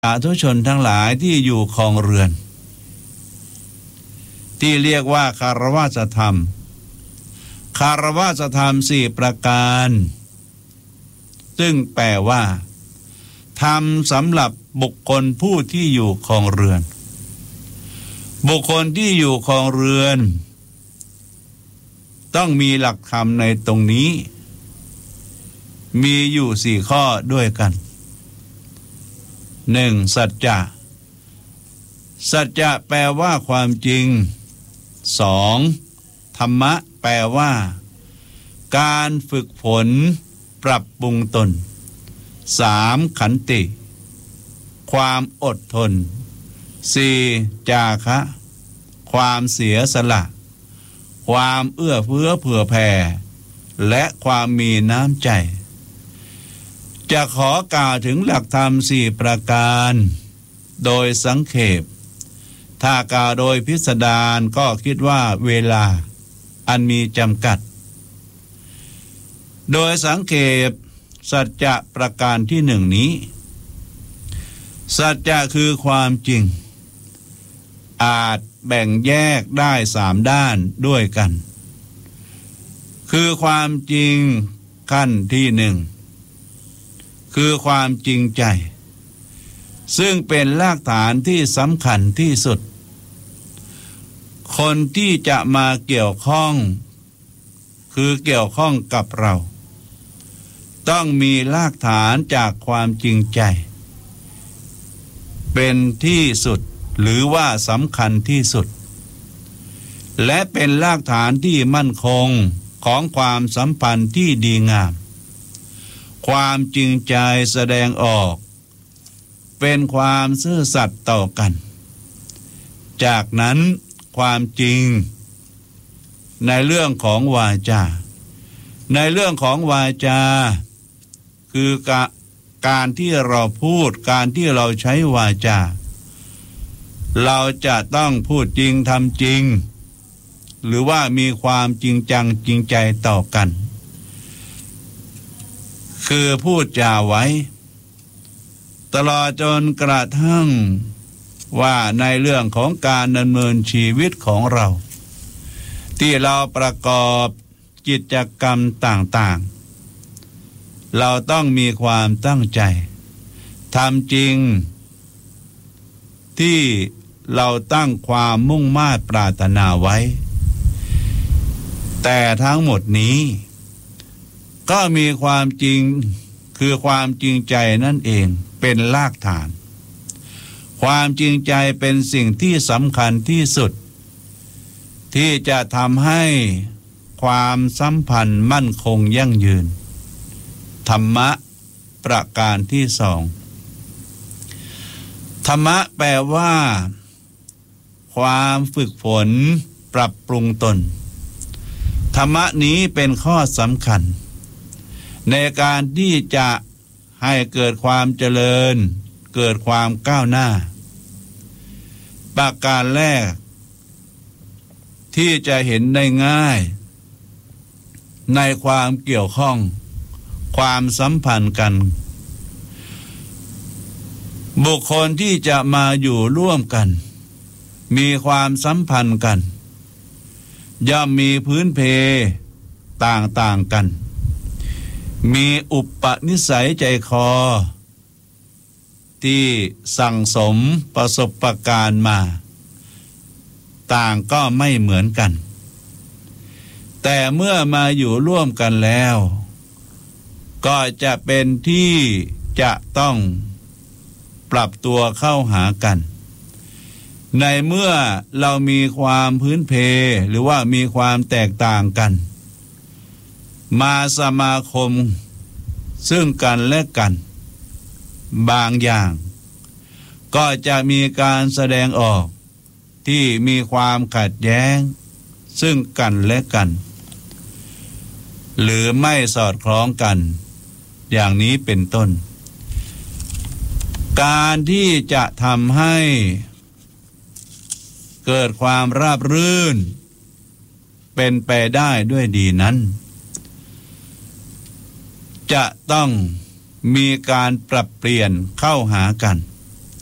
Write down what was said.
สาธุชนทั้งหลายที่อยู่ครองเรือนที่เรียกว่าคารวะธรรมคารวะธรรม4ประการซึ่งแปลว่าธรรมสำหรับบุคคลผู้ที่อยู่ครองเรือนบุคคลที่อยู่ครองเรือนต้องมีหลักธรรมในตรงนี้มีอยู่4ข้อด้วยกัน 1. สัจจะสัจจะแปลว่าความจริง 2. ธรรมะแปลว่าการฝึกฝนปรับปรุงตน 3. ขันติความอดทน 4. จาคะความเสียสละความเอื้อเฟื้อเผื่อแผ่และความมีน้ำใจจะขอกล่าวถึงหลักธรรม4ประการโดยสังเขปถ้ากล่าวโดยพิสดารก็คิดว่าเวลาอันมีจำกัดโดยสังเขปสัจจะประการที่1นี้สัจจะคือความจริงอาจแบ่งแยกได้3ด้านด้วยกันคือความจริงขั้นที่1คือความจริงใจซึ่งเป็นรากฐานที่สำคัญที่สุดคนที่จะมาเกี่ยวข้องคือเกี่ยวข้องกับเราต้องมีรากฐานจากความจริงใจเป็นที่สุดหรือว่าสำคัญที่สุดและเป็นรากฐานที่มั่นคงของความสัมพันธ์ที่ดีงามความจริงใจแสดงออกเป็นความซื่อสัตย์ต่อกันจากนั้นความจริงในเรื่องของวาจาในเรื่องของวาจาคือการที่เราพูดการที่เราใช้วาจาเราจะต้องพูดจริงทำจริงหรือว่ามีความจริงจังจริงใจต่อกันคือพูดจาไว้ตลอดจนกระทั่งว่าในเรื่องของการดำเนินชีวิตของเราที่เราประกอบกิจกรรมต่างๆเราต้องมีความตั้งใจทำจริงที่เราตั้งความมุ่งมา่ปรารถนาไว้แต่ทั้งหมดนี้ก็มีความจริงคือความจริงใจนั่นเองเป็นรากฐานความจริงใจเป็นสิ่งที่สำคัญที่สุดที่จะทำให้ความสัมพันธ์มั่นคงยั่งยืนธรรมะประการที่2ธรรมะแปลว่าความฝึกฝนปรับปรุงตนธรรมะนี้เป็นข้อสำคัญในการที่จะให้เกิดความเจริญเกิดความก้าวหน้าประการแรกที่จะเห็นได้ง่ายในความเกี่ยวข้องความสัมพันธ์กันบุคคลที่จะมาอยู่ร่วมกันมีความสัมพันธ์กันย่อมมีพื้นเพต่างๆกันมีอุปนิสัยใจคอที่สั่งสมประสบการณ์มาต่างก็ไม่เหมือนกันแต่เมื่อมาอยู่ร่วมกันแล้วก็จะเป็นที่จะต้องปรับตัวเข้าหากันในเมื่อเรามีความพื้นเพหรือว่ามีความแตกต่างกันมาสมาคมซึ่งกันและกันบางอย่างก็จะมีการแสดงออกที่มีความขัดแย้งซึ่งกันและกันหรือไม่สอดคล้องกันอย่างนี้เป็นต้นการที่จะทำให้เกิดความราบรื่นเป็นไปได้ด้วยดีนั้นจะต้องมีการปรับเปลี่ยนเข้าหากัน